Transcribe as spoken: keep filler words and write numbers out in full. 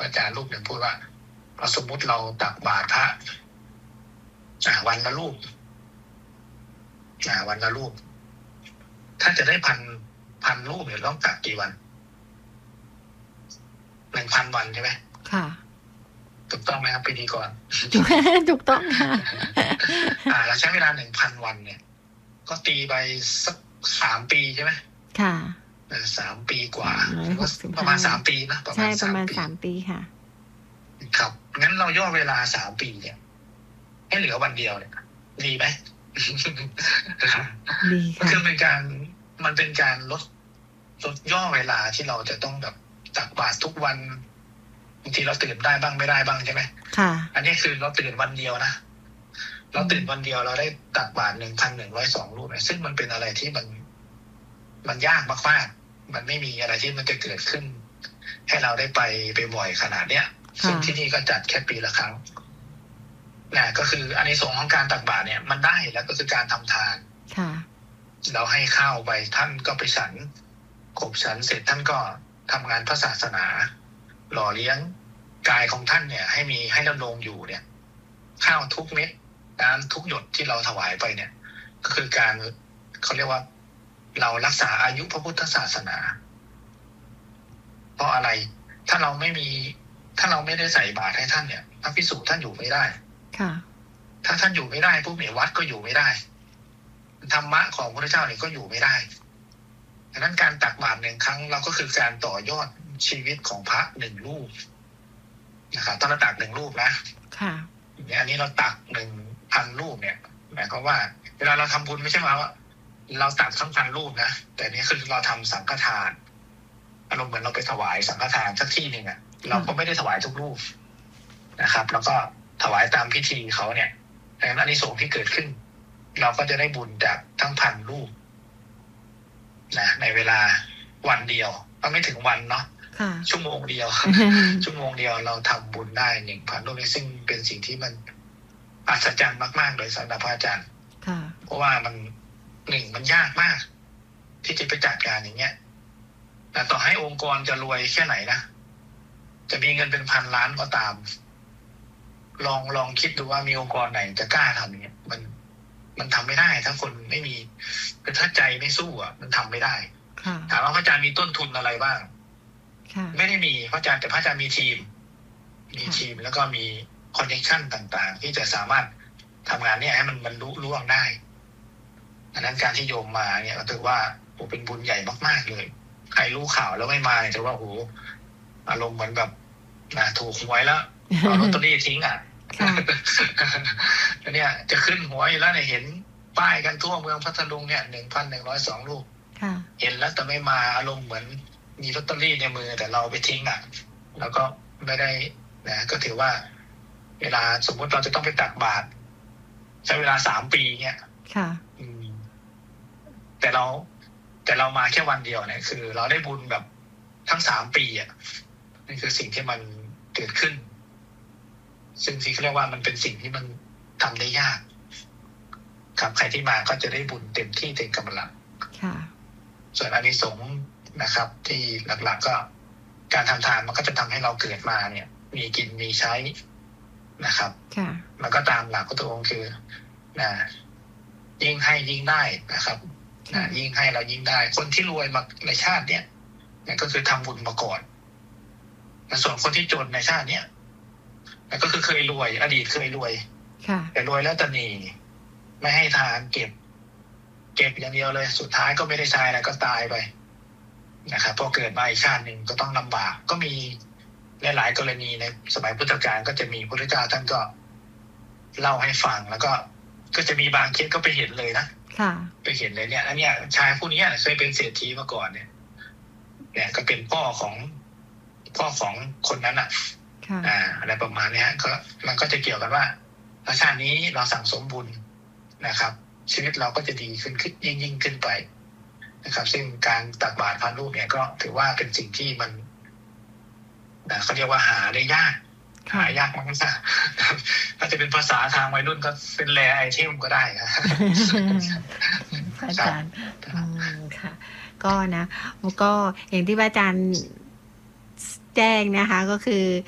ระอาจารย์รูปหนึ่งพูดว่าเราสมมุติเราตักบาตรพระอ่าวันละรูปอ่าวันละรูปถ้าจะได้พันพันรูปเนี่ยต้องตักกี่วันหนึ่งพันวันใช่ไหมค่ะถูกต้องไหมครับพิธีกรถูกต้องค่ะอ่าเราใช้เวลาหนึ่งพันวันเนี่ยก็ตีไปสักสามปีใช่ไหมค่ะสามปีกว่าประมาณสามปีนะใช่ประมาณสามปีค่ะครับงั้นเราย่อเวลาสามปีเนี่ยให้เหลือวันเดียวเนี่ยดีไหมดีค่ะคือเป็นการมันเป็นการลดลดย่อเวลาที่เราจะต้องแบบตักบาตรทุกวันบางทีเราตื่นได้บ้างไม่ได้บ้างใช่ไหมค่ะอันนี้คือเราตื่นวันเดียวนะเราตื่นวันเดียวเราได้ตักบาตรหนึ่งพันหนึ่งร้อยสองรูปเนี่ยซึ่งมันเป็นอะไรที่มันมันยากมากๆมันไม่มีอะไรที่มันจะเกิดขึ้นให้เราได้ไปไปบ่อยขนาดเนี้ยซึ่งที่นี่ก็จัดแค่ปีละครั้งนะก็คืออานิสงส์ของการตักบาตรเนี่ยมันได้แล้วก็คือการทำทานค่ะเราให้ข้าวไปท่านก็ไปฉันขบฉันเสร็จท่านก็ทำงานพระศาสนาหล่อเลี้ยงกายของท่านเนี่ยให้มีให้ดำรงอยู่เนี่ยข้าวทุกเม็ดน้ำทุกหยดที่เราถวายไปเนี่ยก็คือการเขาเรียกว่าเรารักษาอายุพระพุทธศาสนาเพราะอะไรถ้าเราไม่มีถ้าเราไม่ได้ใส่บาตรให้ท่านเนี่ยพระภิกษุท่านอยู่ไม่ได้ค่ะถ้าท่านอยู่ไม่ได้พวกเนี่ยวัดก็อยู่ไม่ได้ธรรมะของพระเจ้าเนี่ยก็อยู่ไม่ได้ดังนั้นการตักบาตรหนึ่งครั้งเราก็คือการต่อยอดชีวิตของพระหนึ่งรูปนะครับต้องตักหนึ่งรูปนะค่ะอันนี้เราตักหนึ่งพันรูปเนี่ยหมายความว่าเวลาเราทำบุญไม่ใช่ว่าเราตักทั้งพันรูปนะแต่นี้คือเราทำสังฆทานอารมณ์เหมือนเราไปถวายสังฆทานสักที่หนึ่งอ่ะเราก็ไม่ได้ถวายทุกรูปนะครับแล้วก็ถวายตามพิธีเขาเนี่ยดังนั้นอานิสงส์ที่เกิดขึ้นเราก็จะได้บุญจากทั้งพันรูปนะในเวลาวันเดียวก็ไม่ถึงวันเนาะชั่วโมงเดียว ชั่วโมงเดียวเราทำบุญได้หนึ่งพันรูปซึ่งเป็นสิ่งที่มันอัศจรรย์มากๆเลยสำหรับพระอาจารย์เพราะว่ามันหนึ่งมันยากมากที่จะไปจัดการอย่างเงี้ยแต่ต่อให้องค์กรจะรวยแค่ไหนนะจะมีเงินเป็นพันล้านก็ตามลองลองคิดดูว่ามีองค์กรไหนจะกล้าทำอย่างเงี้ยมันมันทำไม่ได้ถ้าคนไม่มีถ้าใจไม่สู้อ่ะมันทำไม่ได้ถามว่าพระอาจารย์มีต้นทุนอะไรบ้างไม่ได้มีพระอาจารย์แต่พระอาจารย์มีทีมมีทีมแล้วก็มีคอนเนคชั่นต่างๆที่จะสามารถทำงานเนี้ยให้มันมันรู้ล่วงได้ดังนั้นการที่โยมมาเนี่ยก็ถือว่าโอ้เป็นบุญใหญ่มากๆเลยใครรู้ข่าวแล้วไม่มาเนี่ยถือว่าโอ้อารมณ์เหมือนแบบนะถูกหวยแล้วเอาลอตเตอรี่ทิ้งอ่ะแล้วเนี่ยจะขึ้นหวยแล้วเนี่ยเห็นป้ายกันทั่วเมืองพัทลุงเนี่ยหนึ่งพันหนึ่งร้อยสองลูกเห็นแล้วแต่ไม่มาอารมณ์เหมือนมีลอตเตอรี่ในมือแต่เราไปทิ้งอ่ะแล้วก็ไม่ได้นะก็ถือว่าเวลาสมมุติเราจะต้องไปตักบาตรใช้เวลาสามปีเนี่ยค่ะแต่เราแต่เรามาแค่วันเดียวเนี่ยคือเราได้บุญแบบทั้งสามปีอ่ะนี่คือสิ่งที่มันเกิดขึ้นซึ่งที่เขาเรียกว่ามันเป็นสิ่งที่มันทำได้ยากครับใครที่มาก็จะได้บุญเต็มที่เต็มกำลังค่ะส่วนอานิสงส์นะครับที่หลักๆก็การทำทานมันก็จะทำให้เราเกิดมาเนี่ยมีกินมีใช้นะครับค่ะมันก็ตามหลักพุทธองค์คือนะยิ่งให้ยิ่งได้นะครับนะยิ่งให้เรายิ่งได้คนที่รวยมาในชาติเนี้ยนั่นก็คือทำบุญมาก่อนส่วนคนที่จนในชาติเนี้ยนั่นก็คือเคยรวยอดีตเคยรวยแต่รวยแล้วตนีไม่ให้ทานเก็บเก็บอย่างเดียวเลยสุดท้ายก็ไม่ได้ใช้อะไรก็ตายไปนะครับพอเกิดมาอีกชาติหนึ่งก็ต้องลำบากก็มีหลายๆกรณีในสมัยพุทธกาลก็จะมีพระพุทธเจ้าท่านก็เล่าให้ฟังแล้วก็ก็จะมีบางเคสก็ไปเห็นเลยนะไปเห็นเลยเนี่ยอันเนี้ยชายผู้นี้เคยเป็นเศรษฐีมาก่อนเนี่ยเนี่ยก็เป็นพ่อของพ่อของคนนั้นอ่ะอ่าอะไรประมาณนี้ก็มันก็จะเกี่ยวกันว่าชาตินี้เราสั่งสมบุญนะครับชีวิตเราก็จะดีขึ้นขึ้นยิ่งยิ่งขึ้นไปนะครับซึ่งการตักบาตรพันรูปเนี่ยก็ถือว่าเป็นสิ่งที่มันนะเขาเรียกว่าหาได้ยากหายากมากนะถ้าจะเป็นภาษาทางวัยรุ่นก็เป็นแรไอเทมก็ได้นะอาจารย์ค่ะก็นะก็อย่างที่อาจารย์แจ้งนะคะก็คือ